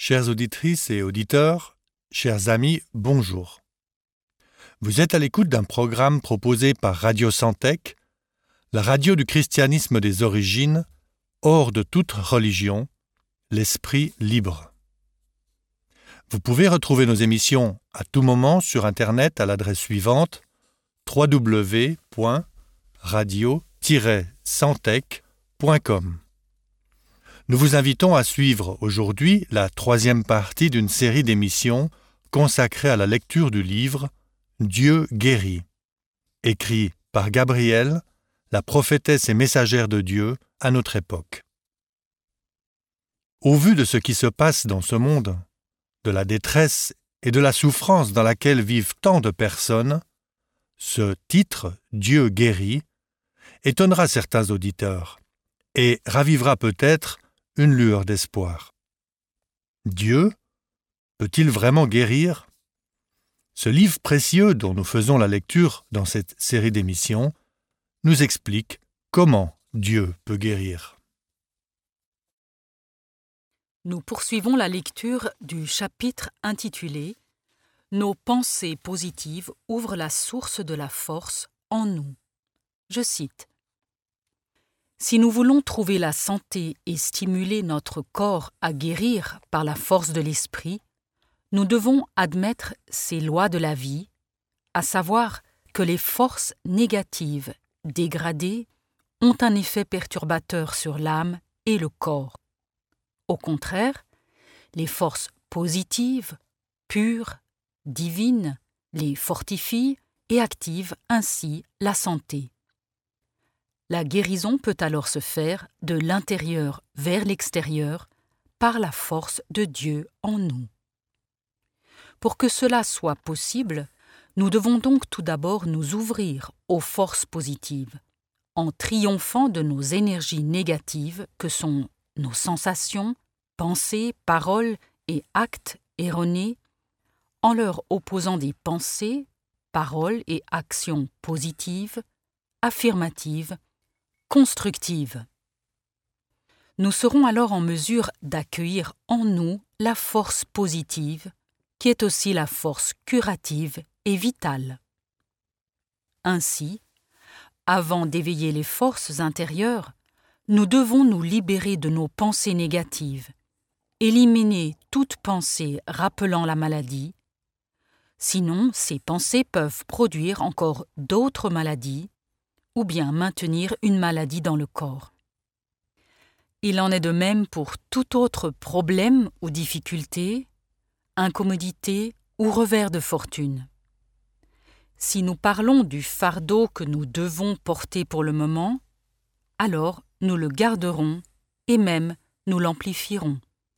Chères auditrices et auditeurs, chers amis, bonjour. Vous êtes à l'écoute d'un programme proposé par Radio Santec, la radio du christianisme des origines, hors de toute religion, l'esprit libre. Vous pouvez retrouver nos émissions à tout moment sur Internet à l'adresse suivante www.radio-santec.com. Nous vous invitons à suivre aujourd'hui la troisième partie d'une série d'émissions consacrée à la lecture du livre « Dieu guérit », écrit par Gabrielle, la prophétesse et messagère de Dieu à notre époque. Au vu de ce qui se passe dans ce monde, de la détresse et de la souffrance dans laquelle vivent tant de personnes, ce titre « Dieu guérit » étonnera certains auditeurs et ravivera peut-être une lueur d'espoir. Dieu peut-il vraiment guérir ? Ce livre précieux dont nous faisons la lecture dans cette série d'émissions nous explique comment Dieu peut guérir. Nous poursuivons la lecture du chapitre intitulé « Nos pensées positives ouvrent la source de la force en nous ». Je cite. Si nous voulons trouver la santé et stimuler notre corps à guérir par la force de l'esprit, nous devons admettre ces lois de la vie, à savoir que les forces négatives, dégradées, ont un effet perturbateur sur l'âme et le corps. Au contraire, les forces positives, pures, divines, les fortifient et activent ainsi la santé. La guérison peut alors se faire de l'intérieur vers l'extérieur par la force de Dieu en nous. Pour que cela soit possible, nous devons donc tout d'abord nous ouvrir aux forces positives, en triomphant de nos énergies négatives que sont nos sensations, pensées, paroles et actes erronés, en leur opposant des pensées, paroles et actions positives, affirmatives, constructive. Nous serons alors en mesure d'accueillir en nous la force positive, qui est aussi la force curative et vitale. Ainsi, avant d'éveiller les forces intérieures, nous devons nous libérer de nos pensées négatives, éliminer toute pensée rappelant la maladie. Sinon, ces pensées peuvent produire encore d'autres maladies, ou bien maintenir une maladie dans le corps. Il en est de même pour tout autre problème ou difficulté, incommodité ou revers de fortune. Si nous parlons du fardeau que nous devons porter pour le moment, alors nous le garderons et même nous l'amplifierons.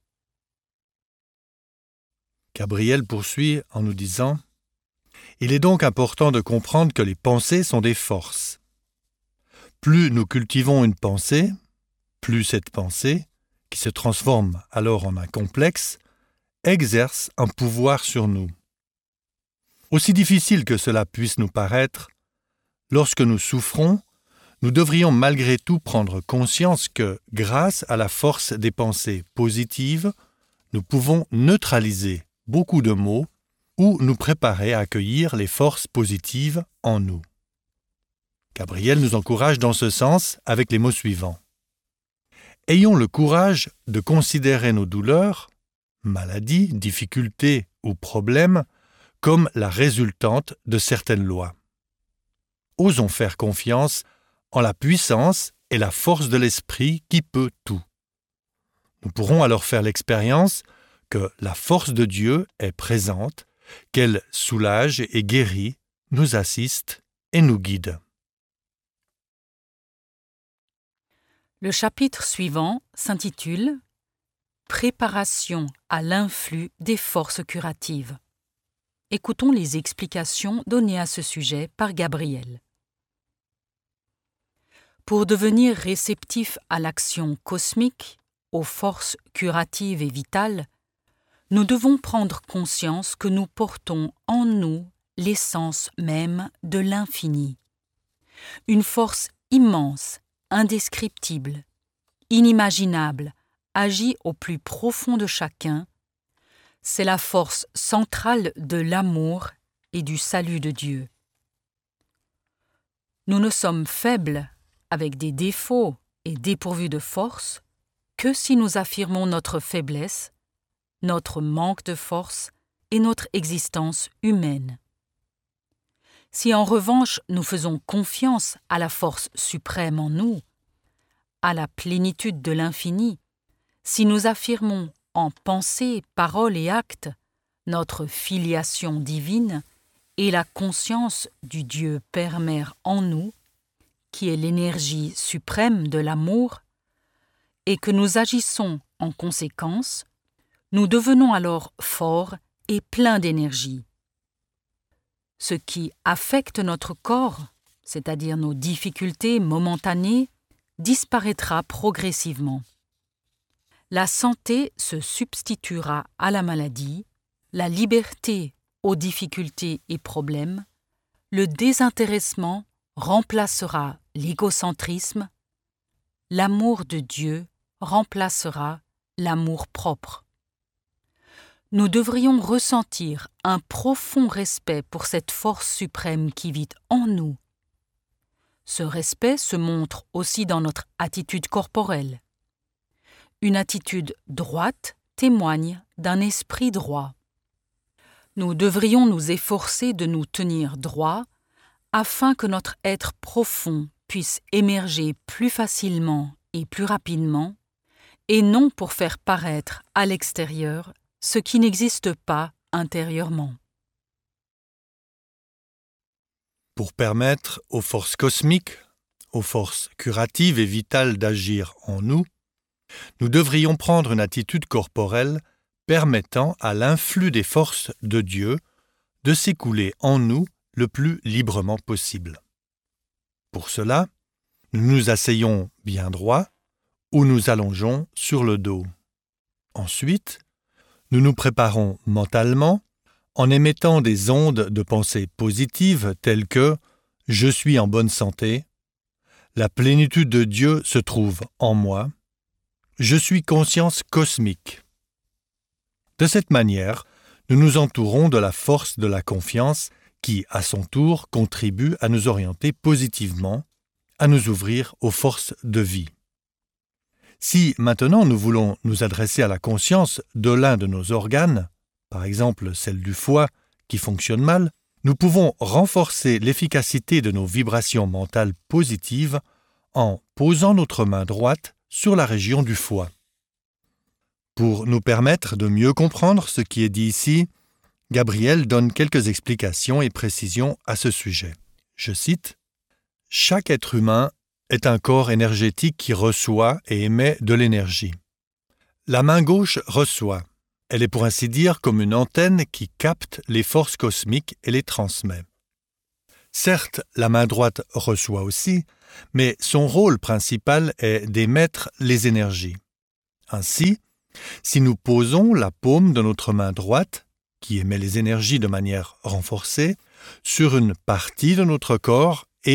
Gabrielle poursuit en nous disant « Il est donc important de comprendre que les pensées sont des forces. Plus nous cultivons une pensée, plus cette pensée, qui se transforme alors en un complexe, exerce un pouvoir sur nous. Aussi difficile que cela puisse nous paraître, lorsque nous souffrons, nous devrions malgré tout prendre conscience que, grâce à la force des pensées positives, nous pouvons neutraliser beaucoup de maux ou nous préparer à accueillir les forces positives en nous. Gabrielle nous encourage dans ce sens avec les mots suivants. Ayons le courage de considérer nos douleurs, maladies, difficultés ou problèmes comme la résultante de certaines lois. Osons faire confiance en la puissance et la force de l'esprit qui peut tout. Nous pourrons alors faire l'expérience que la force de Dieu est présente, qu'elle soulage et guérit, nous assiste et nous guide. Le chapitre suivant s'intitule « Préparation à l'influx des forces curatives ». Écoutons les explications données à ce sujet par Gabrielle. Pour devenir réceptif à l'action cosmique, aux forces curatives et vitales, nous devons prendre conscience que nous portons en nous l'essence même de l'infini. Une force immense, indescriptible, inimaginable, agit au plus profond de chacun, C'est la force centrale de l'amour et du salut de Dieu. Nous ne sommes faibles, avec des défauts et dépourvus de force, que si nous affirmons notre faiblesse, notre manque de force et notre existence humaine. Si en revanche nous faisons confiance à la force suprême en nous, à la plénitude de l'infini, si nous affirmons en pensée, parole et acte notre filiation divine et la conscience du Dieu Père-Mère en nous, qui est l'énergie suprême de l'amour, et que nous agissons en conséquence, nous devenons alors forts et pleins d'énergie. Ce qui affecte notre corps, c'est-à-dire nos difficultés momentanées, disparaîtra progressivement. La santé se substituera à la maladie, la liberté aux difficultés et problèmes, le désintéressement remplacera l'égocentrisme, l'amour de Dieu remplacera l'amour propre. Nous devrions ressentir un profond respect pour cette force suprême qui vit en nous. Ce respect se montre aussi dans notre attitude corporelle. Une attitude droite témoigne d'un esprit droit. Nous devrions nous efforcer de nous tenir droits afin que notre être profond puisse émerger plus facilement et plus rapidement, et non pour faire paraître à l'extérieur ce qui n'existe pas intérieurement. Pour permettre aux forces cosmiques, aux forces curatives et vitales d'agir en nous, nous devrions prendre une attitude corporelle permettant à l'influx des forces de Dieu de s'écouler en nous le plus librement possible. Pour cela, nous nous asseyons bien droit ou nous allongeons sur le dos. Ensuite, nous nous préparons mentalement en émettant des ondes de pensée positives telles que « Je suis en bonne santé »,« La plénitude de Dieu se trouve en moi »,« Je suis conscience cosmique ». De cette manière, nous nous entourons de la force de la confiance qui, à son tour, contribue à nous orienter positivement, à nous ouvrir aux forces de vie. Si maintenant nous voulons nous adresser à la conscience de l'un de nos organes, par exemple celle du foie qui fonctionne mal, nous pouvons renforcer l'efficacité de nos vibrations mentales positives en posant notre main droite sur la région du foie. Pour nous permettre de mieux comprendre ce qui est dit ici, Gabriel donne quelques explications et précisions à ce sujet. Je cite « Chaque être humain est un corps énergétique qui reçoit et émet de l'énergie. La main gauche reçoit. Elle est pour ainsi dire comme une antenne qui capte les forces cosmiques et les transmet. Certes, la main droite reçoit aussi, mais son rôle principal est d'émettre les énergies. Ainsi, si nous posons la paume de notre main droite, qui émet les énergies de manière renforcée, sur une partie de notre corps